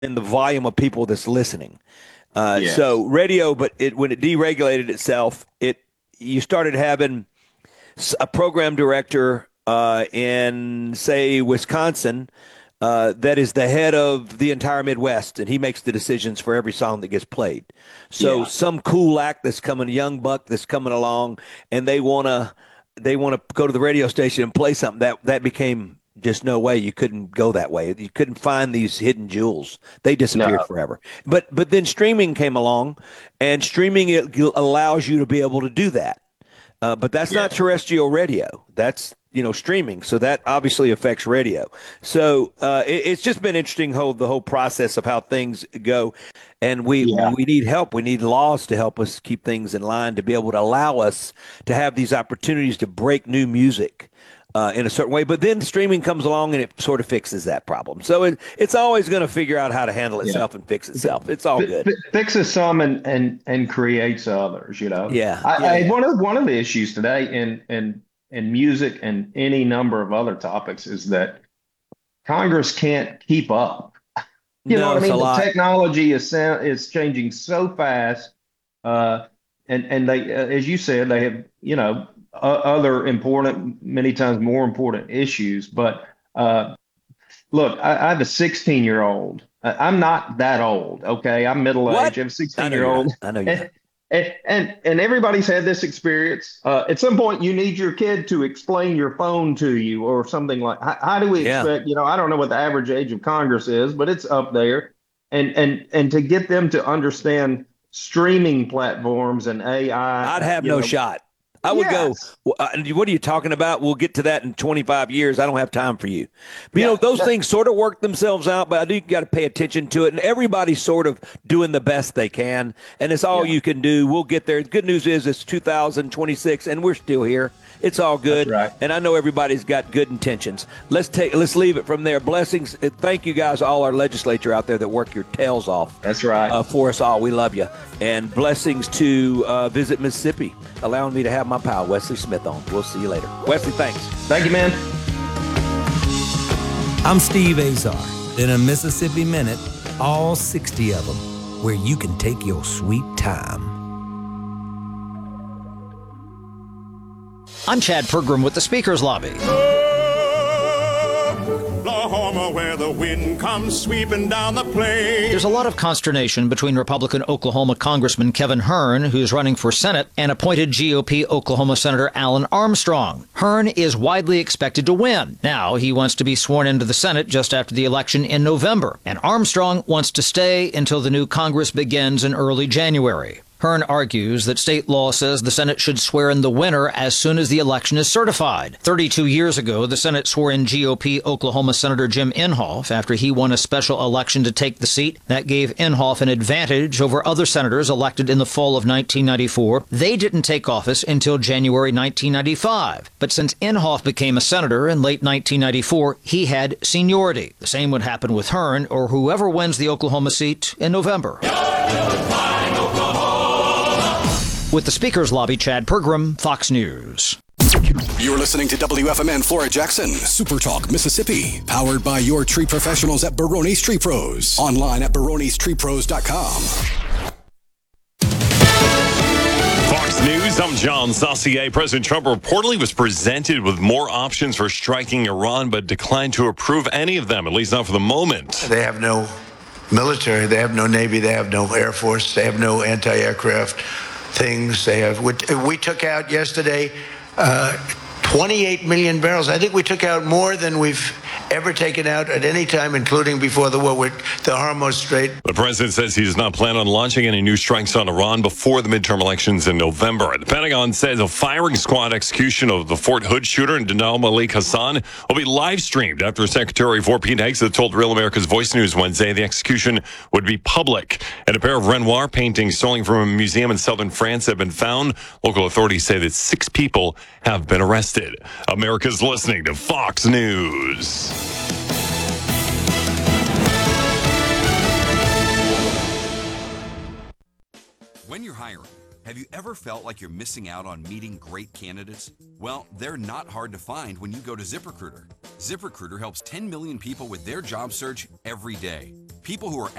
in the volume of people that's listening. So Yes. radio, but when it deregulated itself, you started having a program director in, say, Wisconsin, that is the head of the entire Midwest, and he makes the decisions for every song that gets played. So Yeah. some cool act that's coming, a young buck that's coming along, and they want to go to the radio station and play something that became just no way. You couldn't go that way. You couldn't find these hidden jewels. They disappeared No. forever. But then streaming came along, and streaming it allows you to be able to do that. But that's not Yeah. terrestrial radio. That's streaming. So that obviously affects radio. So it's just been interesting the whole process of how things go, and we Yeah. we need help. We need laws to help us keep things in line to be able to allow us to have these opportunities to break new music. In a certain way, but then streaming comes along and it sort of fixes that problem. So it's always going to figure out how to handle Yeah. itself and fix itself. It's all good. Fixes some and creates others, you know. Yeah, yeah, yeah. One of the issues today in music and any number of other topics is that Congress can't keep up. You know No, what I it's a mean? The lot. technology is changing so fast, uh, and they, as you said, they have, other important, many times more important issues. But look, I have a 16-year-old. I'm not that old, okay? I'm middle What? age. I have a I know 16 year you're not. old, I know you're and, not. and everybody's had this experience. At some point, you need your kid to explain your phone to you or something like. How do we Yeah. expect? I don't know what the average age of Congress is, but it's up there, and to get them to understand streaming platforms and I'd AI, have no shot. I would go, yes, what are you talking about? We'll get to that in 25 years. I don't have time for you. But, yeah, those things sort of work themselves out, but I do got to pay attention to it. And everybody's sort of doing the best they can. And it's all yeah, you can do. We'll get there. The good news is it's 2026 and we're still here. It's all that's good. right. And I know everybody's got good intentions. Let's leave it from there. Blessings. Thank you guys, all our legislature out there that work your tails off That's right. for us all. We love you. And blessings to Visit Mississippi, allowing me to have my pal Wesley Smith on. We'll see you later. Wesley, thanks. Thank you, man. I'm Steve Azar. In a Mississippi Minute, all 60 of them, where you can take your sweet time. I'm Chad Pergram with the Speaker's Lobby. Oklahoma, where the wind comes sweeping down the plain. There's a lot of consternation between Republican Oklahoma Congressman Kevin Hern, who's running for Senate, and appointed GOP Oklahoma Senator Alan Armstrong. Hern is widely expected to win. Now he wants to be sworn into the Senate just after the election in November, and Armstrong wants to stay until the new Congress begins in early January. Hern argues that state law says the Senate should swear in the winner as soon as the election is certified. 32 years ago, the Senate swore in GOP Oklahoma Senator Jim Inhofe after he won a special election to take the seat. That gave Inhofe an advantage over other senators elected in the fall of 1994. They didn't take office until January 1995. But since Inhofe became a senator in late 1994, he had seniority. The same would happen with Hern or whoever wins the Oklahoma seat in November. With the Speaker's Lobby, Chad Pergram, Fox News. You're listening to WFMN Flora Jackson, Super Talk, Mississippi. Powered by your tree professionals at Barone's Tree Pros. Online at baronestreepros.com. Fox News, I'm John Saucier. President Trump reportedly was presented with more options for striking Iran, but declined to approve any of them, at least not for the moment. They have no military, they have no Navy, they have no Air Force, they have no anti-aircraft things. They have. We took out yesterday 28 million barrels. I think we took out more than we've ever taken out at any time, including before the war with the Hormuz Strait. The president says he does not plan on launching any new strikes on Iran before the midterm elections in November. The Pentagon says a firing squad execution of the Fort Hood shooter and Danal Malik Hassan will be live streamed after Secretary of War Pete Hegseth told Real America's Voice News Wednesday the execution would be public. And a pair of Renoir paintings stolen from a museum in southern France have been found. Local authorities say that 6 people have been arrested. America's listening to Fox News. When you're hiring, have you ever felt like you're missing out on meeting great candidates? Well, they're not hard to find when you go to ZipRecruiter. ZipRecruiter helps 10 million people with their job search every day. People who are